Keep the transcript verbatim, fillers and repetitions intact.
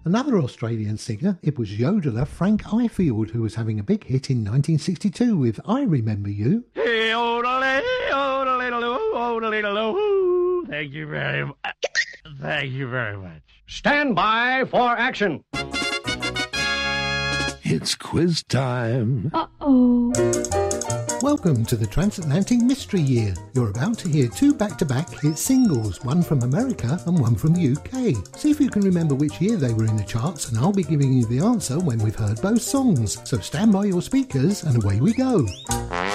Another Australian singer, it was yodeler Frank Ifield, who was having a big hit in nineteen sixty-two with I Remember You. Thank you very much. Thank you very much. Stand by for action. It's quiz time. Uh-oh. Welcome to the Transatlantic Mystery Year. You're about to hear two back-to-back hit singles, one from America and one from the U K. See if you can remember which year they were in the charts, and I'll be giving you the answer when we've heard both songs. So stand by your speakers and away we go.